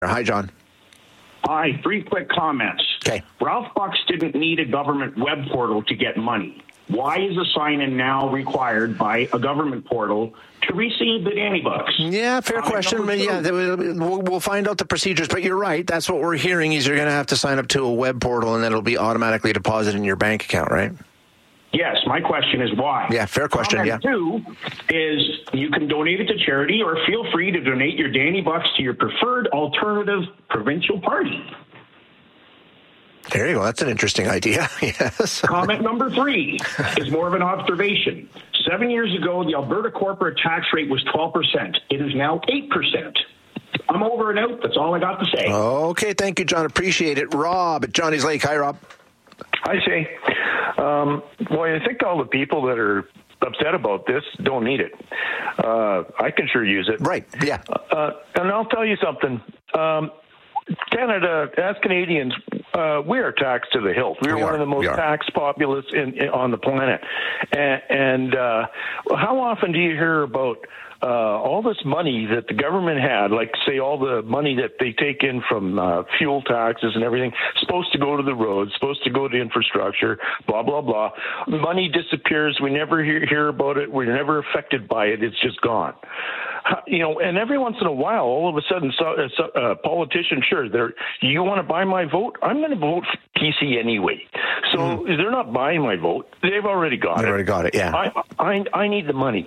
Hi, John. Hi, 3 quick comments. Okay. Ralph Bucks didn't need a government web portal to get money. Why is a sign-in now required by a government portal to receive the Danny Bucks? Yeah, fair question. Yeah, we'll find out the procedures, but you're right. That's what we're hearing is you're going to have to sign up to a web portal and then it'll be automatically deposited in your bank account, right? Yes, my question is why. Yeah, fair question. Comment 2 is you can donate it to charity or feel free to donate your Danny Bucks to your preferred alternative provincial party. There you go. That's an interesting idea. Yes. Comment number 3 is more of an observation. 7 years ago, the Alberta corporate tax rate was 12%. It is now 8%. I'm over and out. That's all I got to say. Okay, thank you, John. Appreciate it. Rob at Johnny's Lake. Hi, Rob. Hi, Shay. Well, I think all the people that are upset about this don't need it. I can sure use it. Right, yeah. And I'll tell you something. Canada, as Canadians, we are taxed to the hilt. We are one of the most taxed populace on the planet. And how often do you hear about all this money that the government had, like, say, all the money that they take in from fuel taxes and everything, supposed to go to the roads, supposed to go to infrastructure, blah, blah, blah. Money disappears. We never hear about it. We're never affected by it. It's just gone. And every once in a while, all of a sudden, a politician, you want to buy my vote? I'm going to vote for PC anyway. So they're not buying my vote. They've already got it. They've already got it, yeah. I need the money.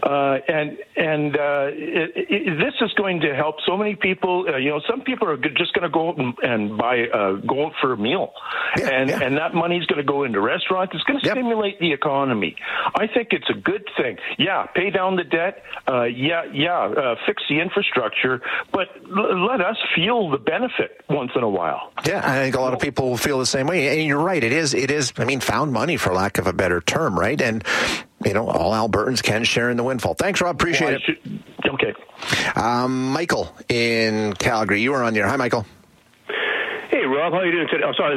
This is going to help so many people. Some people are just going to go out and go out for a meal. And that money is going to go into restaurants. It's going to stimulate the economy. I think it's a good thing. Yeah, pay down the debt. Fix the infrastructure, but let us feel the benefit once in a while. Yeah, I think a lot of people will feel the same way. And you're right. It is, found money, for lack of a better term, right? And, all Albertans can share in the windfall. Thanks, Rob. Appreciate it. Okay. Michael in Calgary. You were on the air. Hi, Michael. Hey, Rob. How are you doing today? Oh, sorry.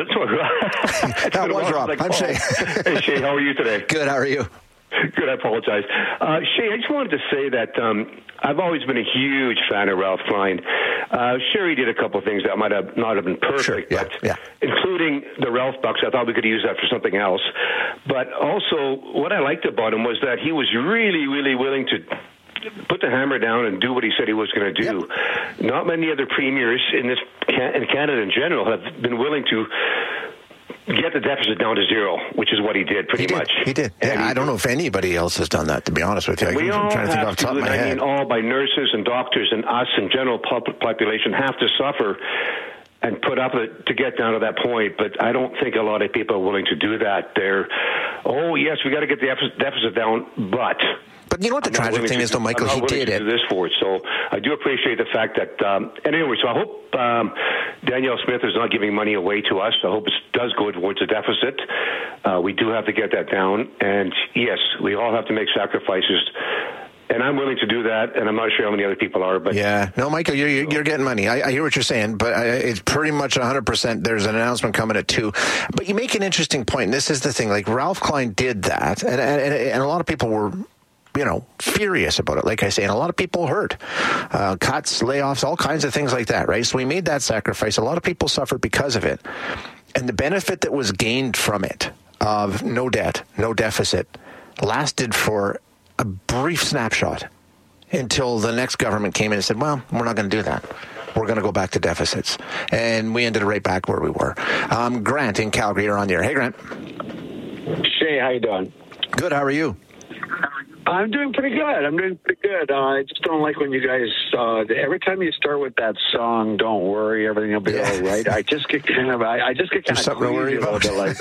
That was Rob. I'm Shay. Hey, Shay. How are you today? Good. How are you? Good, I apologize. Shay, I just wanted to say that I've always been a huge fan of Ralph Klein. Sure, he did a couple of things that might have not have been perfect, including the Ralph Bucks. I thought we could use that for something else. But also, what I liked about him was that he was really, really willing to put the hammer down and do what he said he was going to do. Not many other premiers in Canada in general have been willing to get the deficit down to zero, which is what he did pretty much. He did. Yeah, I don't know if anybody else has done that, to be honest with you. We all trying to think off the top of my head. I mean, all by nurses and doctors and us and general population have to suffer and put up to get down to that point. But I don't think a lot of people are willing to do that. Yes, we got to get the deficit down, but you know what the tragic thing is, though, Michael? He did it. So I do appreciate the fact that. Anyway, so I hope Danielle Smith is not giving money away to us. I hope it does go towards a deficit. We do have to get that down, and yes, we all have to make sacrifices. And I'm willing to do that, and I'm not sure how many other people are. But no, Michael, you're getting money. I hear what you're saying, but it's pretty much 100%. There's an announcement coming at 2. But you make an interesting point, and this is the thing. Like, Ralph Klein did that, and a lot of people were, furious about it, like I say, and a lot of people hurt. Cuts, layoffs, all kinds of things like that, right? So we made that sacrifice. A lot of people suffered because of it. And the benefit that was gained from it, of no debt, no deficit, lasted for a brief snapshot until the next government came in and said, well, we're not going to do that. We're going to go back to deficits. And we ended right back where we were. Grant in Calgary, you're on the air. Hey, Grant. Shay, how you doing? Good. How are you? I'm doing pretty good. I just don't like when you guys, every time you start with that song, "Don't worry, everything will be all right," I just get kind of queasy about it. Like,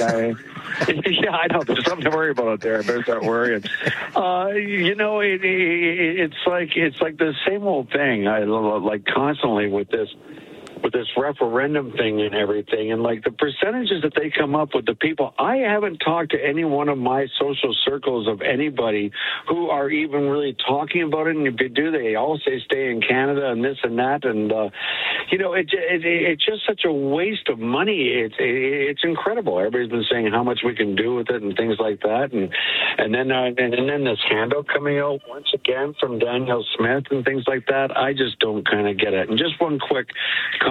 I know there's something to worry about out there. I better start worrying. It's like the same old thing. I like constantly with this referendum thing and everything, and like the percentages that they come up with, the people, I haven't talked to any one of my social circles of anybody who are even really talking about it, and if they do, they all say stay in Canada and this and that, and it's just such a waste of money. It's incredible. Everybody's been saying how much we can do with it and things like that, and then this handout coming out once again from Danielle Smith and things like that. I just don't kind of get it. And just one quick